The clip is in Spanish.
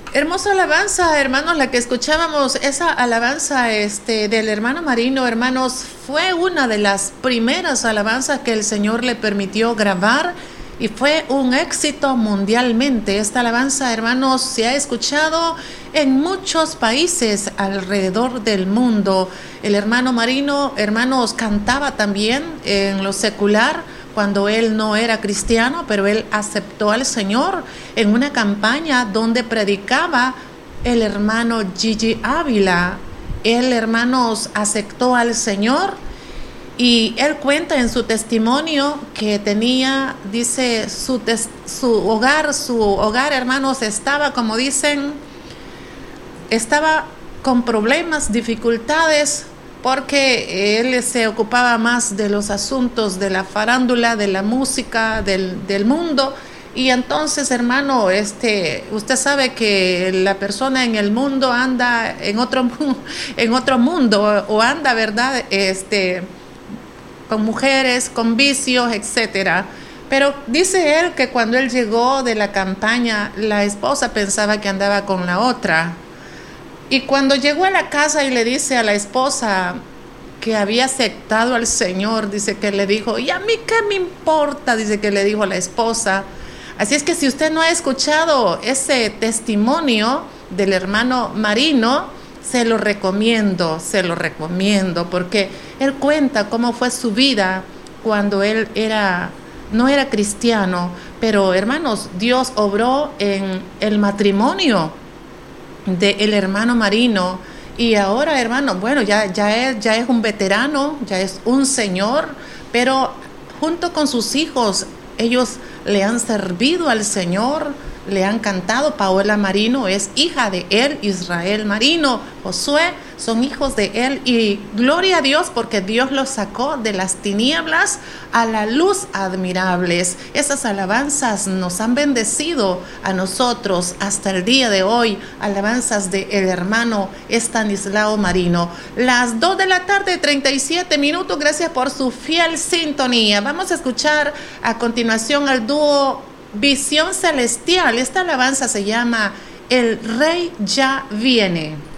Hermosa alabanza, hermanos, la que escuchábamos, esa alabanza del hermano Marino, hermanos, fue una de las primeras alabanzas que el Señor le permitió grabar y fue un éxito mundialmente. Esta alabanza, hermanos, se ha escuchado en muchos países alrededor del mundo. El hermano Marino, hermanos, cantaba también en lo secular, cuando él no era cristiano, pero él aceptó al Señor en una campaña donde predicaba el hermano Gigi Ávila. Él, hermanos, aceptó al Señor y él cuenta en su testimonio que tenía, dice, su hogar, hermanos, estaba, como dicen, estaba con problemas, dificultades, porque él se ocupaba más de los asuntos de la farándula, de la música, del mundo. Y entonces, hermano, usted sabe que la persona en el mundo anda en otro mundo, o anda, ¿verdad? Con mujeres, con vicios, etcétera. Pero dice él que cuando él llegó de la campaña, la esposa pensaba que andaba con la otra. Y cuando llegó a la casa y le dice a la esposa que había aceptado al Señor, dice que le dijo, ¿y a mí qué me importa? Dice que le dijo a la esposa. Así es que si usted no ha escuchado ese testimonio del hermano Marino, se lo recomiendo, porque él cuenta cómo fue su vida cuando él no era cristiano, pero hermanos, Dios obró en el matrimonio del hermano Marino, y ahora, hermano, bueno, ya es un veterano, ya es un señor, pero junto con sus hijos, ellos le han servido al Señor, le han cantado. Paola Marino es hija de él, Israel Marino, Josué, son hijos de él, y gloria a Dios porque Dios los sacó de las tinieblas a la luz admirables. Esas alabanzas nos han bendecido a nosotros hasta el día de hoy, alabanzas del hermano Estanislao Marino. Las 2 de la tarde, 37 minutos, gracias por su fiel sintonía. Vamos a escuchar a continuación al dúo Visión Celestial. Esta alabanza se llama El Rey ya viene.